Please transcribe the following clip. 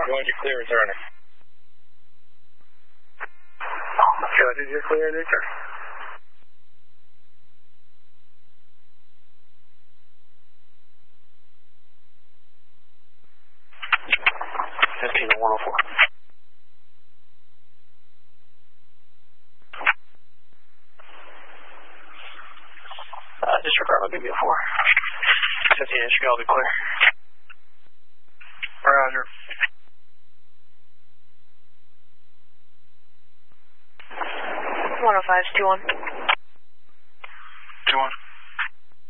Roger, clear, returning. Roger, you're clear, return. Fifteen to 104. Disregard, I'll give you a 4. 15 inch, I'll be clear. Roger. 105's 2-1. 2-1.